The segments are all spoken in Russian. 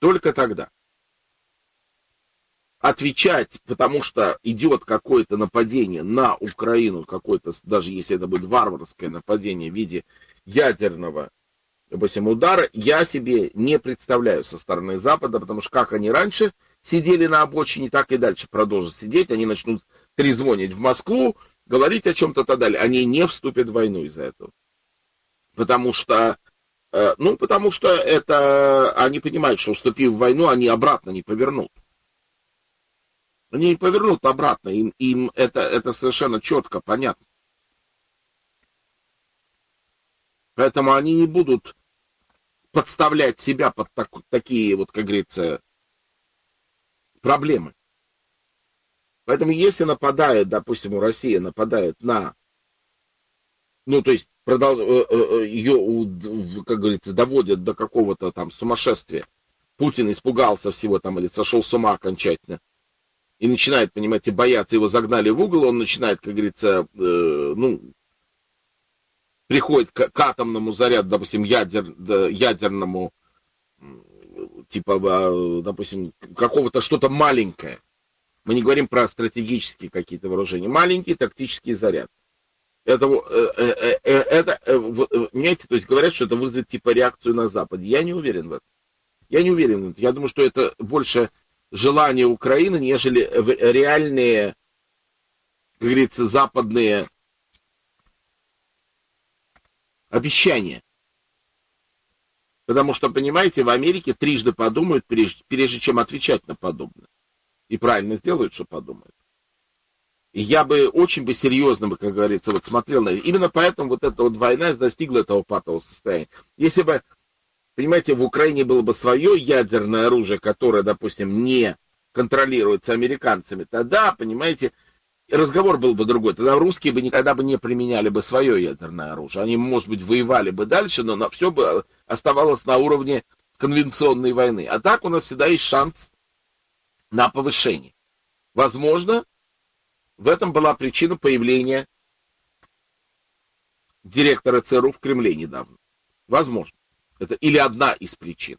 Только тогда. Отвечать, потому что идет какое-то нападение на Украину, какое-то, даже если это будет варварское нападение в виде ядерного, допустим, удара, я себе не представляю со стороны Запада, потому что как они раньше сидели на обочине, так и дальше продолжат сидеть, они начнут трезвонить в Москву, говорить о чем-то и так далее. Они не вступят в войну из-за этого. Потому что это они понимают, что вступив в войну, они обратно не повернут. Они не повернут обратно, им это совершенно четко понятно. Поэтому они не будут подставлять себя под такие, вот, как говорится, проблемы. Поэтому если нападает, допустим, Россия нападает на, то есть ее, как говорится, доводят до какого-то там сумасшествия, Путин испугался всего там или сошел с ума окончательно, и начинает, понимаете, бояться, его загнали в угол, он начинает, как говорится, приходит к атомному заряду, допустим, ядерному, типа, допустим, какого-то что-то маленькое. Мы не говорим про стратегические какие-то вооружения. Маленький тактический заряд. Понимаете, то есть говорят, что это вызовет типа реакцию на Западе. Я не уверен в этом. Я думаю, что это больше желание Украины, нежели реальные, как говорится, западные обещания. Потому что, понимаете, в Америке трижды подумают, прежде чем отвечать на подобное. И правильно сделают, что подумают. И я бы очень серьезно, как говорится, смотрел на это. Именно поэтому вот эта вот война достигла этого патового состояния. Если бы, понимаете, в Украине было бы свое ядерное оружие, которое, допустим, не контролируется американцами, тогда, понимаете, разговор был бы другой. Тогда русские бы никогда бы не применяли бы свое ядерное оружие. Они, может быть, воевали бы дальше, но все бы оставалось на уровне конвенционной войны. А так у нас всегда есть шанс на повышение. Возможно, в этом была причина появления директора ЦРУ в Кремле недавно. Возможно. Это или одна из причин.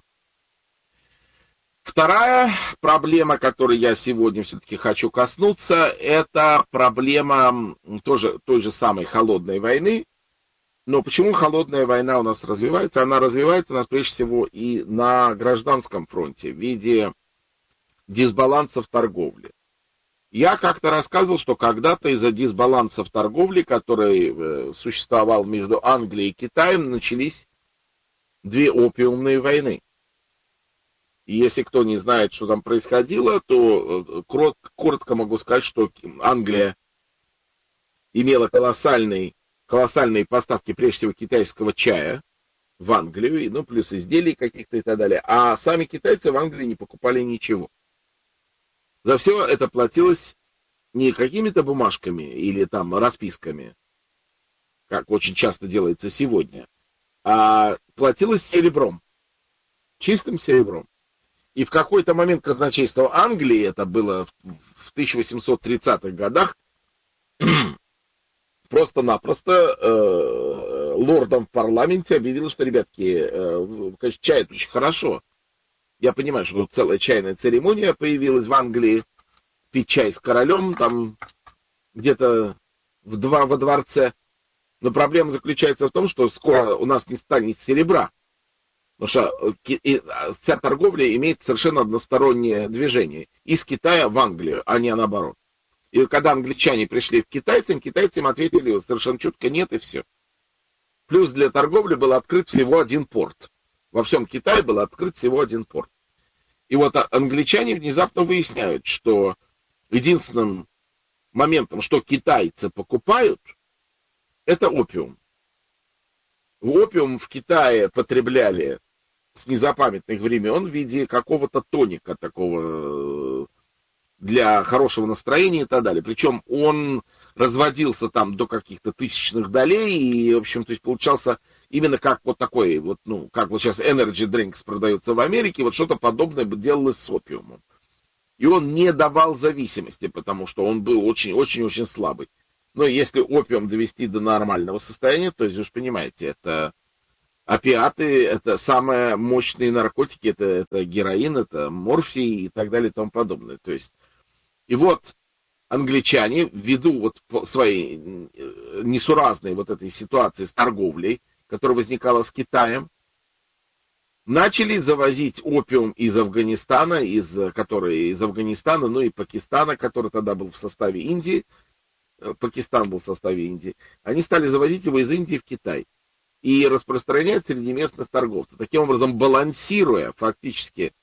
Вторая проблема, которой я сегодня все-таки хочу коснуться, это проблема той же самой холодной войны. Но почему холодная война у нас развивается? Она развивается у нас прежде всего и на гражданском фронте в виде дисбаланса в торговле. Я как-то рассказывал, что когда-то из-за дисбаланса в торговле, который существовал между Англией и Китаем, начались две опиумные войны. И если кто не знает, что там происходило, то коротко могу сказать, что Англия имела колоссальные поставки, прежде всего, китайского чая в Англию, плюс изделий каких-то и так далее. А сами китайцы в Англии не покупали ничего. За все это платилось не какими-то бумажками или там расписками, как очень часто делается сегодня, а платилось серебром, чистым серебром. И в какой-то момент казначейство Англии, это было в 1830-х годах, просто-напросто лордам в парламенте объявило, что, ребятки, конечно, чай это очень хорошо. Я понимаю, что тут целая чайная церемония появилась в Англии, пить чай с королем, там где-то во дворце. Но проблема заключается в том, что скоро у нас не станет серебра. Потому что вся торговля имеет совершенно одностороннее движение. Из Китая в Англию, а не наоборот. И когда англичане пришли к китайцам ответили совершенно четко нет и все. Плюс для торговли был открыт всего один порт. Во всем Китае был открыт всего один порт. И вот англичане внезапно выясняют, что единственным моментом, что китайцы покупают, это опиум. Опиум в Китае потребляли с незапамятных времен в виде какого-то тоника такого для хорошего настроения и так далее. Причем он разводился там до каких-то тысячных долей и, в общем, то есть получался именно как вот такой, вот, как вот сейчас Energy Drinks продается в Америке, вот что-то подобное делалось с опиумом. И он не давал зависимости, потому что он был очень-очень-очень слабый. Но если опиум довести до нормального состояния, то есть, вы же понимаете, это опиаты — это самые мощные наркотики, это героин, это морфий и так далее и тому подобное. То есть, и вот англичане, ввиду вот своей несуразной вот этой ситуации с торговлей, которая возникала с Китаем, начали завозить опиум из Афганистана, из Афганистана, ну и Пакистана, который тогда был в составе Индии. Пакистан был в составе Индии. Они стали завозить его из Индии в Китай и распространять среди местных торговцев, таким образом балансируя фактически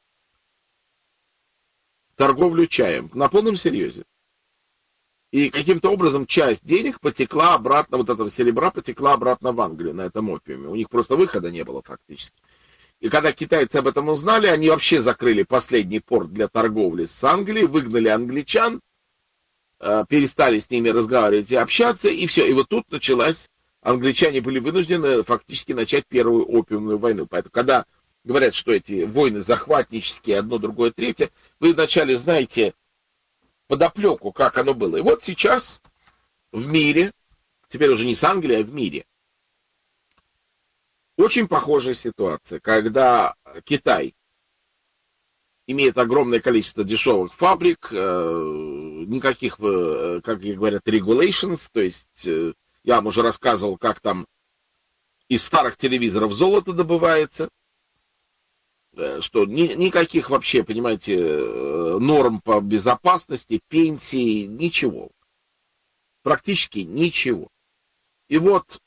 торговлю чаем на полном серьезе. И каким-то образом часть денег потекла обратно, вот этого серебра потекла обратно в Англию на этом опиуме. У них просто выхода не было фактически. И когда китайцы об этом узнали, они вообще закрыли последний порт для торговли с Англией, выгнали англичан, перестали с ними разговаривать и общаться, и все. И вот тут началась, англичане были вынуждены фактически начать первую опиумную войну. Поэтому, когда говорят, что эти войны захватнические, одно, другое, третье, вы вначале знаете подоплеку, как оно было. И вот сейчас в мире, теперь уже не с Англией, а в мире, очень похожая ситуация, когда Китай имеет огромное количество дешевых фабрик, никаких, как говорят, regulations, то есть я вам уже рассказывал, как там из старых телевизоров золото добывается, что никаких вообще, понимаете, норм по безопасности, пенсии, ничего. Практически ничего. И вот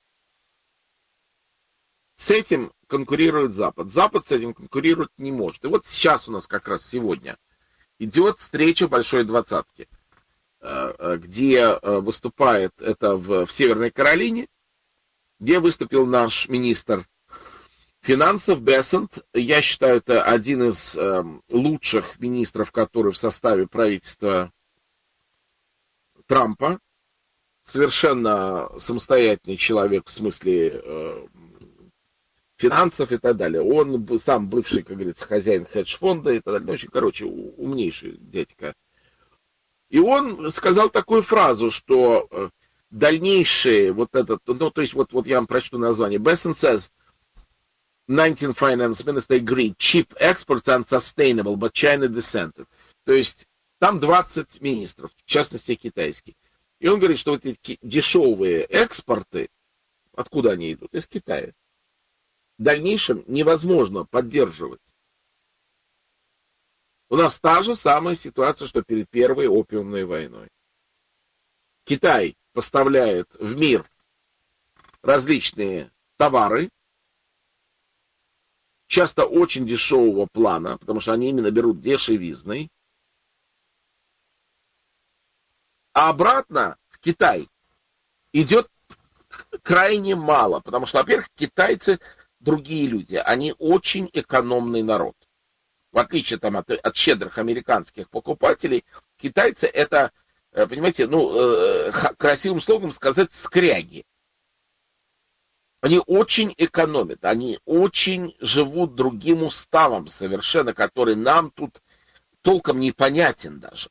с этим конкурирует Запад. Запад с этим конкурировать не может. И вот сейчас у нас как раз сегодня идет встреча Большой Двадцатки, где выступает, это в Северной Каролине, где выступил наш министр финансов Бессент. Я считаю, это один из лучших министров, который в составе правительства Трампа. Совершенно самостоятельный человек в смысле финансов и так далее. Он сам бывший, как говорится, хозяин хедж-фонда и так далее. Очень, короче, умнейший дядька. И он сказал такую фразу, что дальнейшие вот этот, ну, то есть вот я вам прочту название. Bessent says, 19 finance minister agreed, cheap exports are unsustainable, but China dissented. То есть там 20 министров, в частности китайских. И он говорит, что вот эти дешевые экспорты, откуда они идут? Из Китая. В дальнейшем невозможно поддерживать. У нас та же самая ситуация, что перед Первой опиумной войной. Китай поставляет в мир различные товары, часто очень дешевого плана, потому что они именно берут дешевизной, а обратно в Китай идет крайне мало, потому что, во-первых, китайцы другие люди, они очень экономный народ. В отличие там, от щедрых американских покупателей, китайцы это, понимаете, красивым словом сказать, скряги. Они очень экономят, они очень живут другим уставом совершенно, который нам тут толком непонятен даже.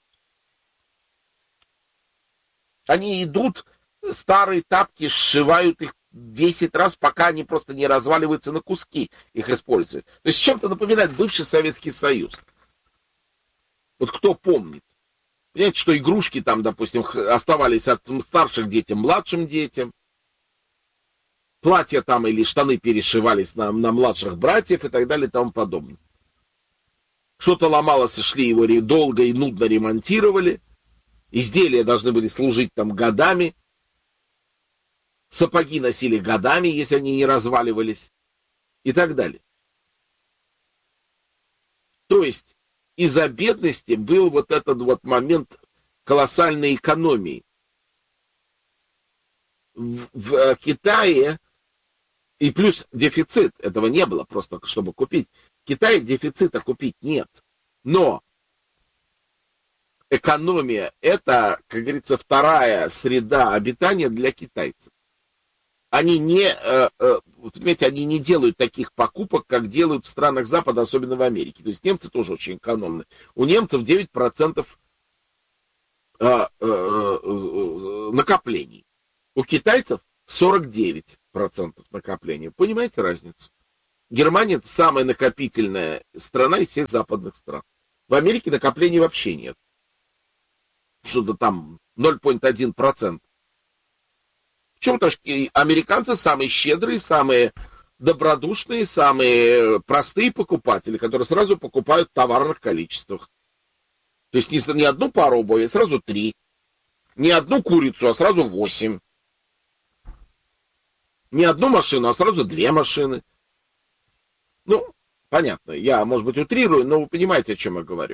Они идут, старые тапки, сшивают их 10 раз, пока они просто не разваливаются на куски, их используют. То есть чем-то напоминает бывший Советский Союз. Вот кто помнит. Понимаете, что игрушки там, допустим, оставались от старших детям, младшим детям. Платья там или штаны перешивались на младших братьев и так далее и тому подобное. Что-то ломалось, и шли его долго и нудно ремонтировали. Изделия должны были служить там годами. Сапоги носили годами, если они не разваливались. И так далее. То есть из-за бедности был вот этот вот момент колоссальной экономии. В Китае, и плюс дефицит, этого не было просто, чтобы купить. В Китае дефицита купить нет. Но экономия — это, как говорится, вторая среда обитания для китайцев. Они понимаете, они не делают таких покупок, как делают в странах Запада, особенно в Америке. То есть немцы тоже очень экономны. У немцев 9% накоплений. У китайцев 49% накопления. Понимаете разницу? Германия — это самая накопительная страна из всех западных стран. В Америке накоплений вообще нет. Что-то там 0,1%. Почему? Потому что американцы самые щедрые, самые добродушные, самые простые покупатели, которые сразу покупают в товарных количествах. То есть не одну пару обуви, а сразу 3. Не одну курицу, а сразу 8. Не одну машину, а сразу 2 машины. Ну, понятно, я, может быть, утрирую, но вы понимаете, о чем я говорю.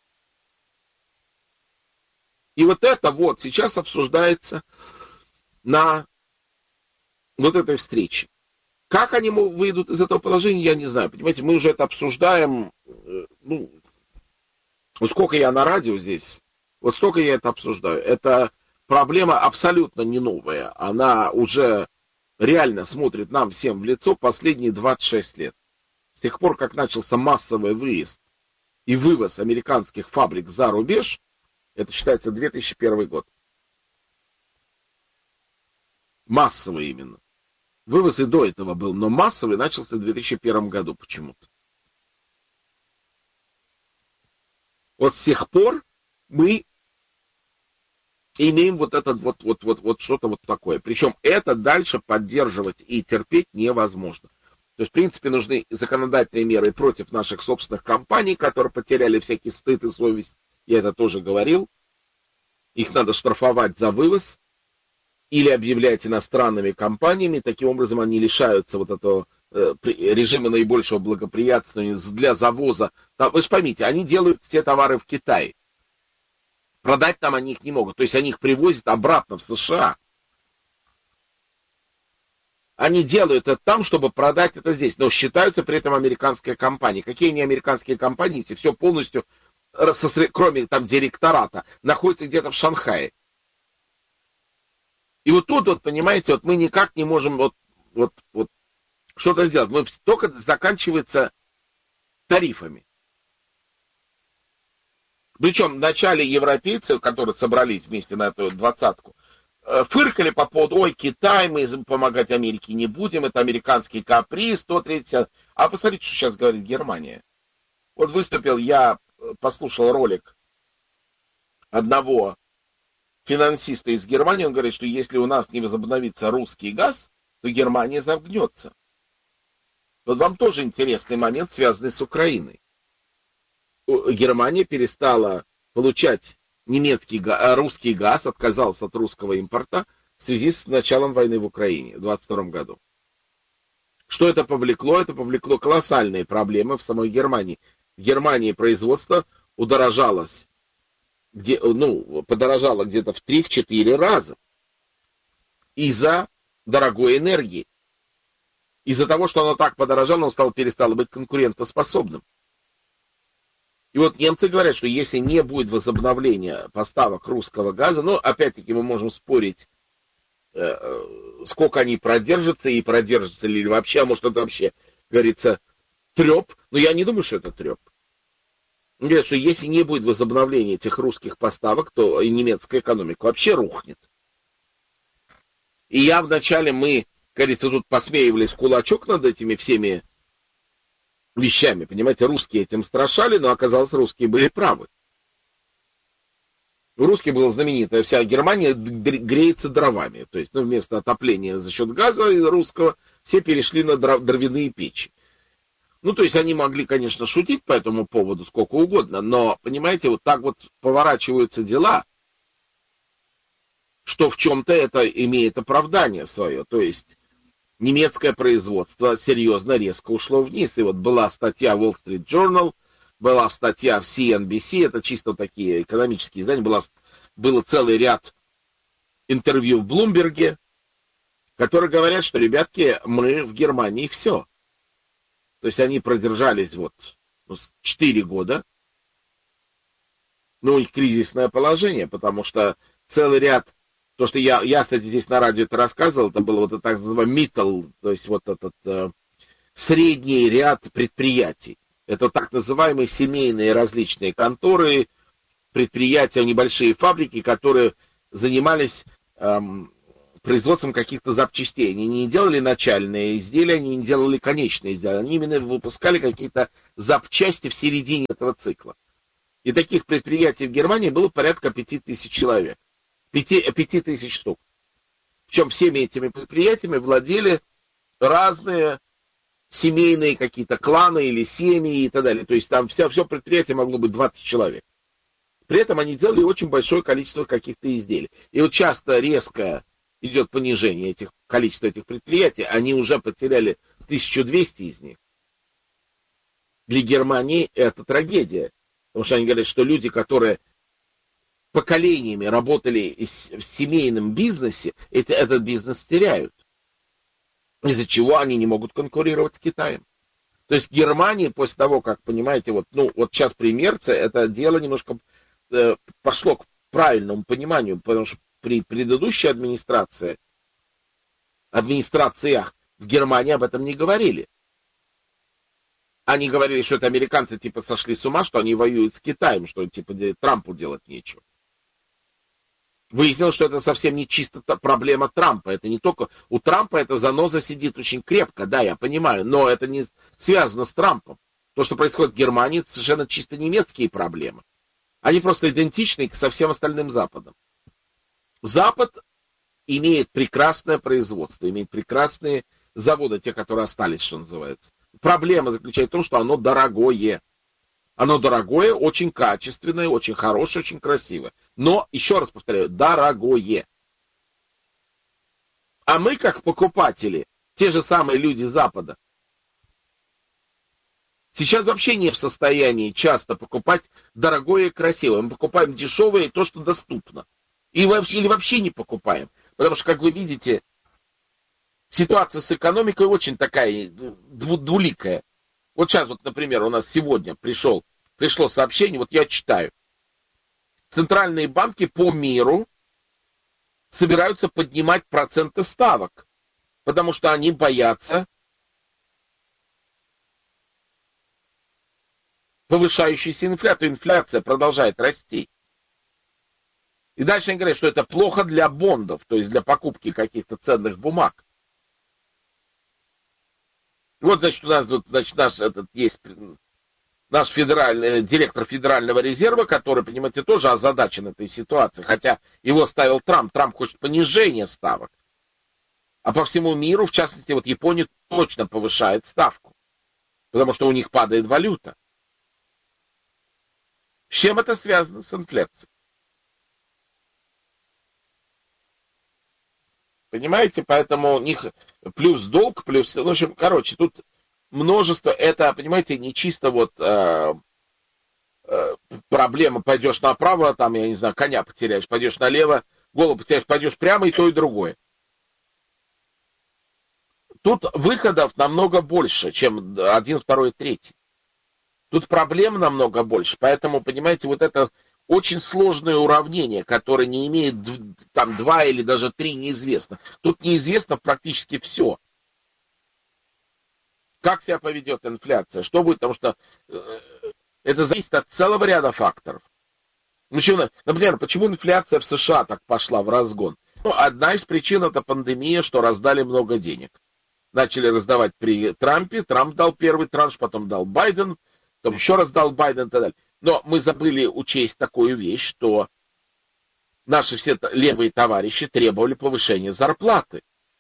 И вот это вот сейчас обсуждается на вот этой встрече. Как они выйдут из этого положения, я не знаю. Понимаете, мы уже это обсуждаем, ну, вот сколько я на радио здесь, вот столько я это обсуждаю. Это проблема абсолютно не новая. Она уже реально смотрит нам всем в лицо последние 26 лет. С тех пор, как начался массовый выезд и вывоз американских фабрик за рубеж, это считается 2001 год. Массовый именно. Вывоз и до этого был, но массовый начался в 2001 году почему-то. Вот с тех пор мы имеем вот этот вот что-то вот такое. Причем это дальше поддерживать и терпеть невозможно. То есть, в принципе, нужны законодательные меры против наших собственных компаний, которые потеряли всякий стыд и совесть. Я это тоже говорил. Их надо штрафовать за вывоз или объявлять иностранными компаниями. Таким образом, они лишаются вот этого режима наибольшего благоприятствования для завоза. Вы же поймите, они делают те товары в Китае. Продать там они их не могут. То есть они их привозят обратно в США. Они делают это там, чтобы продать это здесь. Но считаются при этом американские компании. Какие они американские компании, если все полностью, кроме там директората, находится где-то в Шанхае. И вот тут, вот, понимаете, вот мы никак не можем вот что-то сделать. Мы только заканчивается тарифами. Причем вначале европейцы, которые собрались вместе на эту 20-ку, фыркали по поводу, ой, Китай, мы помогать Америке не будем, это американский каприз, 130. А посмотрите, что сейчас говорит Германия. Вот выступил, я послушал ролик одного финансиста из Германии, он говорит, что если у нас не возобновится русский газ, то Германия замкнется. Вот вам тоже интересный момент, связанный с Украиной. Германия перестала получать русский газ, отказался от русского импорта в связи с началом войны в Украине в 2022 году. Что это повлекло? Это повлекло колоссальные проблемы в самой Германии. В Германии производство подорожало где-то в 3-4 раза из-за дорогой энергии. Из-за того, что оно так подорожало, оно перестало быть конкурентоспособным. И вот немцы говорят, что если не будет возобновления поставок русского газа, ну, опять-таки мы можем спорить, сколько они продержатся, и продержатся ли вообще, а может это вообще, говорится, треп, но я не думаю, что это треп. Говорят, что если не будет возобновления этих русских поставок, то и немецкая экономика вообще рухнет. И я вначале мы, говорится, тут посмеивались в кулачок над этими всеми вещами, понимаете, русские этим страшали, но оказалось, русские были правы. У русских была знаменитая вся Германия греется дровами, то есть вместо отопления за счет газа русского все перешли на дровяные печи. Ну, то есть они могли, конечно, шутить по этому поводу сколько угодно, но, понимаете, вот так вот поворачиваются дела, что в чем-то это имеет оправдание свое, то есть немецкое производство серьезно резко ушло вниз. И вот была статья Wall Street Journal, была статья в CNBC, это чисто такие экономические издания, было целый ряд интервью в Блумберге, которые говорят, что, ребятки, мы в Германии все. То есть они продержались 4 года. Ну, у них кризисное положение, потому что целый ряд. То, что я, кстати, здесь на радио это рассказывал, это было вот это так называемый middle, то есть вот этот средний ряд предприятий. Это так называемые семейные различные конторы, предприятия, небольшие фабрики, которые занимались производством каких-то запчастей. Они не делали начальные изделия, они не делали конечные изделия. Они именно выпускали какие-то запчасти в середине этого цикла. И таких предприятий в Германии было порядка 5000 человек. 5000 штук. Причем всеми этими предприятиями владели разные семейные какие-то кланы или семьи и так далее. То есть там все предприятие могло быть 20 человек. При этом они делали очень большое количество каких-то изделий. И вот часто резко идет понижение количества этих предприятий. Они уже потеряли 1200 из них. Для Германии это трагедия. Потому что они говорят, что люди, которые поколениями работали в семейном бизнесе, этот бизнес теряют. Из-за чего они не могут конкурировать с Китаем. То есть Германия после того, как, понимаете, вот сейчас при Мерце это дело немножко пошло к правильному пониманию, потому что при предыдущей администрациях в Германии об этом не говорили. Они говорили, что это американцы типа сошли с ума, что они воюют с Китаем, что типа Трампу делать нечего. Выяснилось, что это совсем не чисто проблема Трампа. Это не только... У Трампа эта заноза сидит очень крепко, да, я понимаю, но это не связано с Трампом. То, что происходит в Германии, это совершенно чисто немецкие проблемы. Они просто идентичны со всем остальным Западом. Запад имеет прекрасное производство, имеет прекрасные заводы, те, которые остались, что называется. Проблема заключается в том, что оно дорогое. Оно дорогое, очень качественное, очень хорошее, очень красивое. Но, еще раз повторяю, дорогое. А мы, как покупатели, те же самые люди Запада, сейчас вообще не в состоянии часто покупать дорогое и красивое. Мы покупаем дешевое и то, что доступно. Или вообще не покупаем. Потому что, как вы видите, ситуация с экономикой очень такая двуликая. Вот сейчас, вот, например, у нас сегодня пришло сообщение, вот я читаю. Центральные банки по миру собираются поднимать проценты ставок, потому что они боятся повышающейся инфляции. Инфляция продолжает расти. И дальше они говорят, что это плохо для бондов, то есть для покупки каких-то ценных бумаг. Вот, значит, у нас есть наш директор Федерального резерва, который, понимаете, тоже озадачен этой ситуацией, хотя его ставил Трамп. Трамп хочет понижения ставок. А по всему миру, в частности, вот Япония точно повышает ставку, потому что у них падает валюта. С чем это связано? С инфляцией. Понимаете, поэтому у них плюс долг, плюс... В общем, короче, тут множество... Это, понимаете, не чисто вот проблема, пойдешь направо, там, я не знаю, коня потеряешь, пойдешь налево, голову потеряешь, пойдешь прямо, и то, и другое. Тут выходов намного больше, чем 1, 2, 3. Тут проблем намного больше, поэтому, понимаете, вот это очень сложное уравнение, которое не имеет там 2 или даже 3 неизвестно. Тут неизвестно практически все. Как себя поведет инфляция, что будет, потому что это зависит от целого ряда факторов. Например, почему инфляция в США так пошла в разгон? Одна из причин это пандемия, что раздали много денег. Начали раздавать при Трампе, Трамп дал первый транш, потом дал Байден, потом еще раз дал Байден и так далее. Но мы забыли учесть такую вещь, что наши все левые товарищи требовали повышения зарплаты.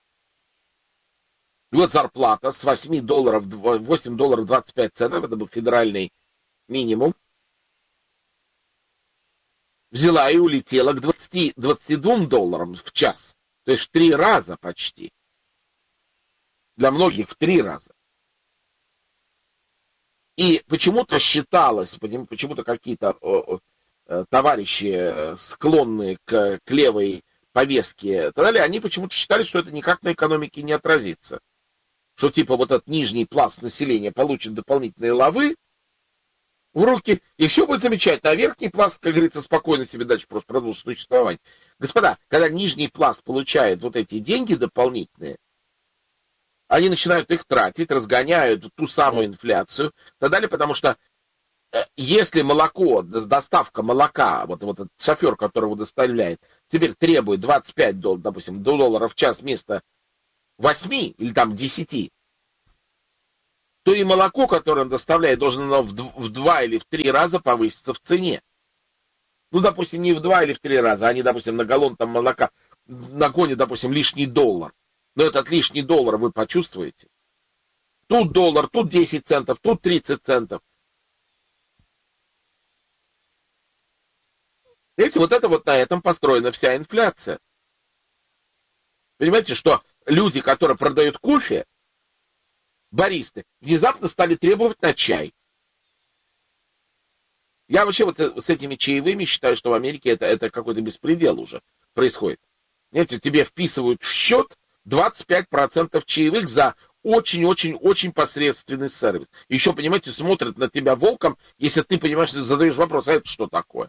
И вот зарплата с $8 $25, это был федеральный минимум, взяла и улетела к $22 в час. То есть в 3 раза почти. Для многих в 3 раза. И почему-то считалось, почему-то какие-то товарищи, склонные к левой повестке и так далее, они почему-то считали, что это никак на экономике не отразится. Что типа вот этот нижний пласт населения получит дополнительные лавы в руки, и все будет замечательно. А верхний пласт, как говорится, спокойно себе дальше просто продолжит существовать. Господа, когда нижний пласт получает вот эти деньги дополнительные, они начинают их тратить, разгоняют ту самую инфляцию и так далее, потому что если молоко, доставка молока, вот этот шофер, который его доставляет, теперь требует 25 долларов, допустим, долларов в час вместо 8 или там 10, то и молоко, которое он доставляет, должно в 2 или в 3 раза повыситься в цене. Ну, допустим, не в 2 или в 3 раза, они, допустим, на галлон там молока нагонят, допустим, лишний доллар. Но этот лишний доллар вы почувствуете. Тут доллар, тут 10 центов, тут 30 центов. Видите, вот это вот на этом построена вся инфляция. Понимаете, что люди, которые продают кофе, баристы, внезапно стали требовать на чай. Я вообще вот с этими чаевыми считаю, что в Америке это какой-то беспредел уже происходит. Знаете, тебе вписывают в счет 25% чаевых за очень-очень-очень посредственный сервис. Еще, понимаете, смотрят на тебя волком, если ты, понимаешь, задаешь вопрос, а это что такое?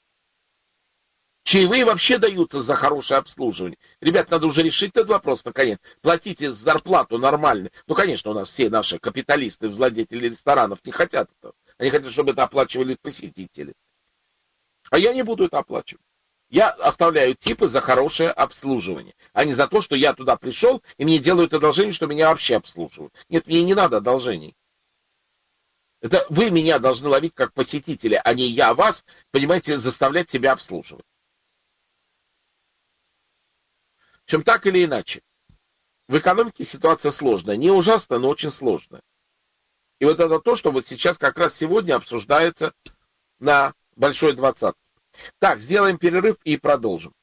Чаевые вообще даются за хорошее обслуживание. Ребят, надо уже решить этот вопрос наконец. Платите зарплату нормально. Ну, конечно, у нас все наши капиталисты, владельцы ресторанов не хотят этого. Они хотят, чтобы это оплачивали посетители. А я не буду это оплачивать. Я оставляю типы за хорошее обслуживание, а не за то, что я туда пришел, и мне делают одолжение, что меня вообще обслуживают. Нет, мне не надо одолжений. Это вы меня должны ловить как посетителя, а не я вас, понимаете, заставлять себя обслуживать. В общем, так или иначе, в экономике ситуация сложная. Не ужасная, но очень сложная. И вот это то, что вот сейчас как раз сегодня обсуждается на Большой 20. Так, сделаем перерыв и продолжим.